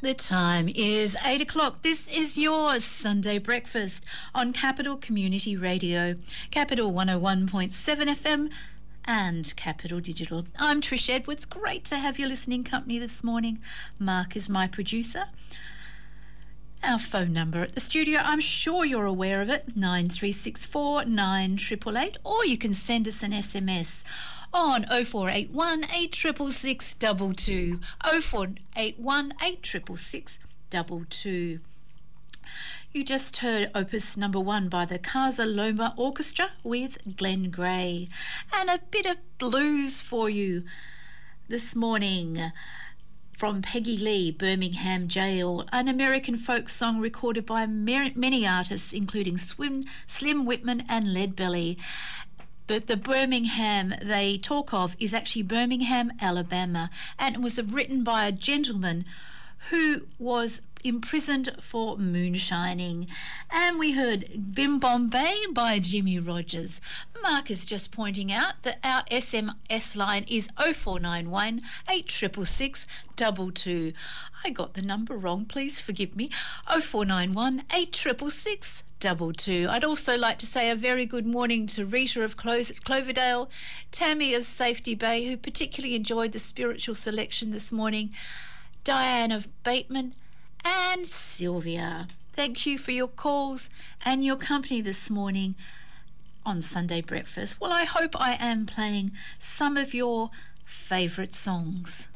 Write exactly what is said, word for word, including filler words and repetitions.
The time is eight o'clock. This is your Sunday breakfast on Capital Community Radio, Capital one oh one point seven F M and Capital Digital. I'm Trish Edwards. Great to have your listening company this morning. Mark is my producer. Our phone number at the studio, I'm sure you're aware of it, nine three six four, nine eight eight eight, or you can send us an S M S on oh four eight one, eight six six six two two, oh four eight one, eight six six six two two. You just heard Opus Number One by the Casa Loma Orchestra with Glenn Gray, and a bit of blues for you this morning from Peggy Lee, Birmingham Jail, an American folk song recorded by many artists including Swim, Slim Whitman and Leadbelly. But the Birmingham they talk of is actually Birmingham, Alabama, and it was written by a gentleman who was imprisoned for moonshining. And we heard Bim Bombay by Jimmy Rogers. Mark is just pointing out that our S M S line is oh four nine one, eight six six six two two. I got the number wrong, please forgive me. oh four nine one, eight six six six two two. I'd also like to say a very good morning to Rita of Clo- Cloverdale, Tammy of Safety Bay, who particularly enjoyed the spiritual selection this morning, Diane of Bateman, and Sylvia. Thank you for your calls and your company this morning on Sunday Breakfast. Well, I hope I am playing some of your favourite songs.